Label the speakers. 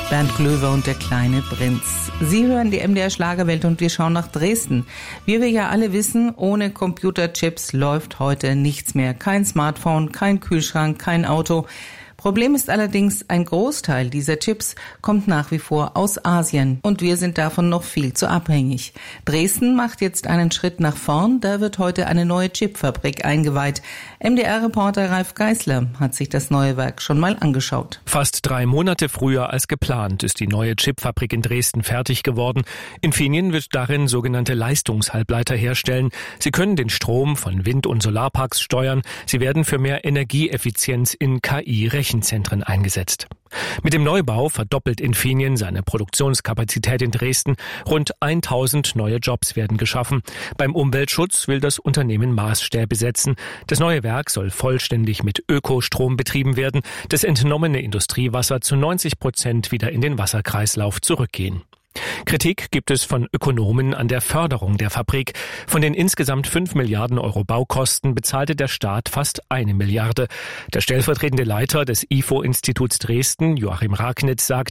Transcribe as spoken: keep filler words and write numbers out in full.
Speaker 1: Bernd Klöver und der kleine Prinz. Sie hören die M D R Schlagerwelt und wir schauen nach Dresden. Wie wir ja alle wissen, ohne Computerchips läuft heute nichts mehr. Kein Smartphone, kein Kühlschrank, kein Auto. Problem ist allerdings, ein Großteil dieser Chips kommt nach wie vor aus Asien und wir sind davon noch viel zu abhängig. Dresden macht jetzt einen Schritt nach vorn, da wird heute eine neue Chipfabrik eingeweiht. M D R-Reporter Ralf Geißler hat sich das neue Werk schon mal angeschaut.
Speaker 2: Fast drei Monate früher als geplant ist die neue Chipfabrik in Dresden fertig geworden. Infineon wird darin sogenannte Leistungshalbleiter herstellen. Sie können den Strom von Wind- und Solarparks steuern. Sie werden für mehr Energieeffizienz in K I-Rechenzentren eingesetzt. Mit dem Neubau verdoppelt Infineon seine Produktionskapazität in Dresden. Rund tausend neue Jobs werden geschaffen. Beim Umweltschutz will das Unternehmen Maßstäbe setzen. Das neue Werk soll vollständig mit Ökostrom betrieben werden. Das entnommene Industriewasser zu neunzig Prozent wieder in den Wasserkreislauf zurückgehen. Kritik gibt es von Ökonomen an der Förderung der Fabrik. Von den insgesamt fünf Milliarden Euro Baukosten bezahlte der Staat fast eine Milliarde. Der stellvertretende Leiter des I F O-Instituts Dresden, Joachim Ragnitz, sagt,